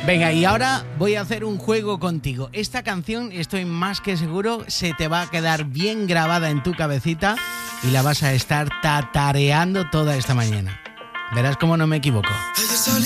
Venga, y ahora voy a hacer un juego contigo. Esta canción, estoy más que seguro, se te va a quedar bien grabada en tu cabecita y la vas a estar tatareando toda esta mañana. Verás cómo no me equivoco.